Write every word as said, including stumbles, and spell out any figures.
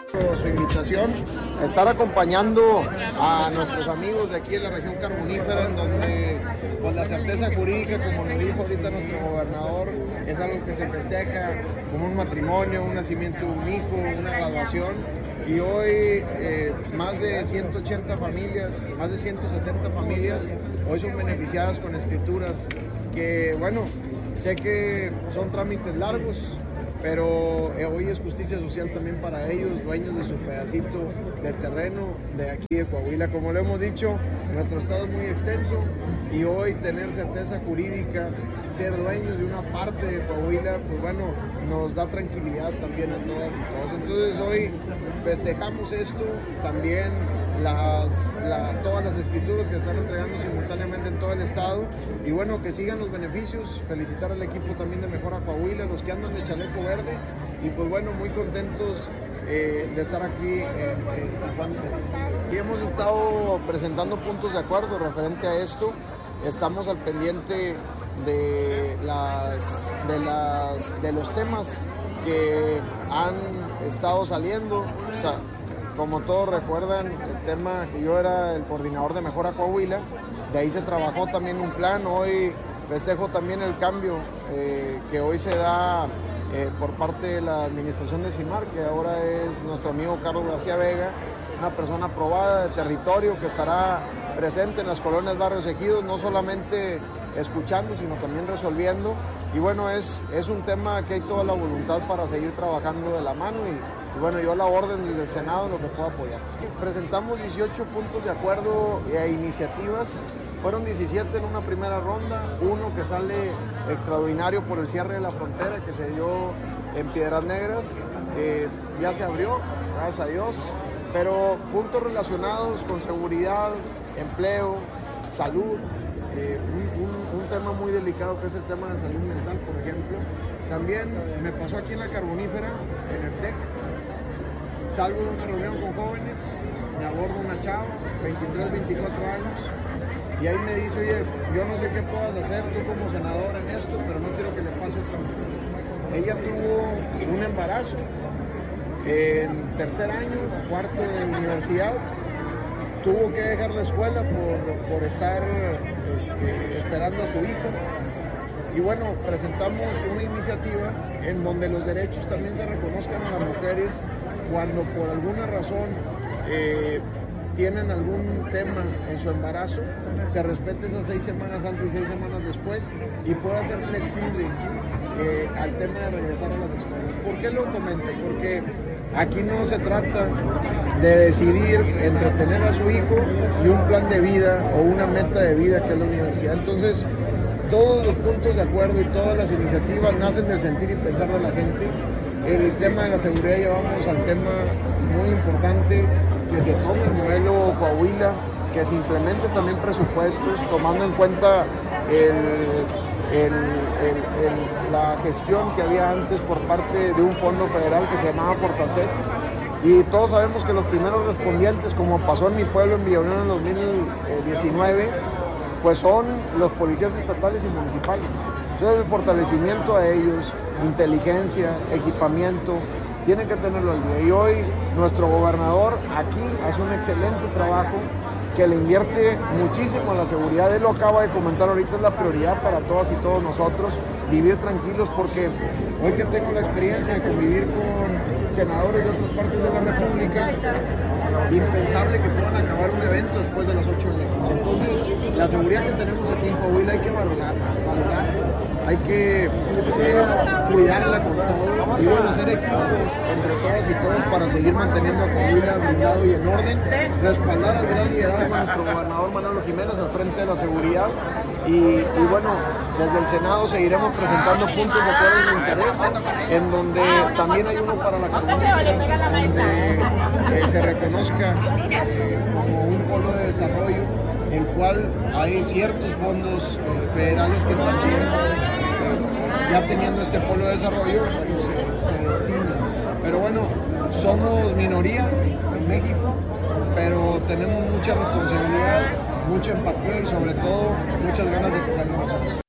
Su invitación, estar acompañando a nuestros amigos de aquí en la región carbonífera, en donde pues, la certeza jurídica, como lo dijo ahorita nuestro gobernador, es algo que se festeja como un matrimonio, un nacimiento de un hijo, una graduación. Y hoy eh, más de ciento ochenta familias, más de ciento setenta familias, hoy son beneficiadas con escrituras que, bueno, sé que son trámites largos, pero hoy es justicia social también para ellos, dueños de su pedacito de terreno de aquí de Coahuila. Como lo hemos dicho, nuestro estado es muy extenso y hoy tener certeza jurídica, ser dueños de una parte de Coahuila, pues bueno, nos da tranquilidad también a todas y todos. Entonces hoy festejamos esto, también las, la, todas las escrituras que están entregando simultáneamente en todo el estado, y bueno, que sigan los beneficios. Felicitar al equipo también de Mejora Coahuila, los que andan de chaleco verde, y pues bueno, muy contentos eh, de estar aquí en, en San Juan de Cerámica. Y hemos estado presentando puntos de acuerdo referente a esto. Estamos al pendiente de, las, de, las, de los temas que han estado saliendo. O sea, como todos recuerdan, el tema que yo era el coordinador de Mejora Coahuila, de ahí se trabajó también un plan. Hoy festejo también el cambio eh, que hoy se da eh, por parte de la administración de CIMAR, que ahora es nuestro amigo Carlos García Vega, una persona aprobada de territorio que estará presente en las colonias, barrios, ejidos, no solamente escuchando, sino también resolviendo. Y bueno, es, es un tema que hay toda la voluntad para seguir trabajando de la mano, y, y bueno, yo a la orden desde el Senado en lo que pueda apoyar. Presentamos dieciocho puntos de acuerdo e iniciativas. Fueron diecisiete en una primera ronda, uno que sale extraordinario por el cierre de la frontera que se dio en Piedras Negras, eh, ya se abrió, gracias a Dios, pero puntos relacionados con seguridad, empleo, salud, eh, un, un, un tema muy delicado que es el tema de salud mental, por ejemplo. También me pasó aquí en la Carbonífera, en el TEC, salgo de una reunión con jóvenes, me aborda una chava, veintitrés, veinticuatro años, y ahí me dice, oye, yo no sé qué puedas hacer tú como senador en esto, pero no quiero que le pase otra cosa. Ella tuvo un embarazo en tercer año, cuarto de universidad, tuvo que dejar la escuela por, por estar este, esperando a su hijo. Y bueno, presentamos una iniciativa en donde los derechos también se reconozcan a las mujeres cuando por alguna razón eh, tienen algún tema en su embarazo, se respete esas seis semanas antes y seis semanas después, y pueda ser flexible eh, al tema de regresar a las escuelas. ¿Por qué lo comento? Porque aquí no se trata de decidir entre tener a su hijo y un plan de vida o una meta de vida que es la universidad. Entonces, todos los puntos de acuerdo y todas las iniciativas nacen del sentir y pensar de la gente. El tema de la seguridad, llevamos al tema muy importante, que se tome el modelo Coahuila, que se implemente también presupuestos, tomando en cuenta el, el, el, el, la gestión que había antes por parte de un fondo federal que se llamaba Fortasec. Y todos sabemos que los primeros respondientes, como pasó en mi pueblo, en Villa Unión en dos mil diecinueve, pues son los policías estatales y municipales. Entonces el fortalecimiento a ellos, inteligencia, equipamiento, tienen que tenerlo al día. Y hoy nuestro gobernador aquí hace un excelente trabajo que le invierte muchísimo a la seguridad. Él lo acaba de comentar ahorita, es la prioridad para todas y todos nosotros, vivir tranquilos, porque hoy que tengo la experiencia de convivir con senadores de otras partes de la República, impensable que puedan acabar un evento después de las ocho de la noche. Entonces, la seguridad que tenemos aquí en Coahuila hay que valorarla, valorarla. Hay que eh, cuidarla con todo y bueno, hacer equipo entre todas y todos para seguir manteniendo a Coahuila blindado y en orden, respaldar al gran liderazgo de nuestro gobernador Manolo Jiménez al frente de la seguridad, y, y bueno, desde el Senado seguiremos presentando puntos de acuerdo de interés, en donde también hay uno para la comunidad, donde eh, se reconozca eh, como un polo de desarrollo, en cual hay ciertos fondos eh, federales que también, eh, ya teniendo este polo de desarrollo, pues, se, se destinan. Pero bueno, somos minoría en México, pero tenemos mucha responsabilidad, mucha empatía y sobre todo muchas ganas de que salgan las cosas.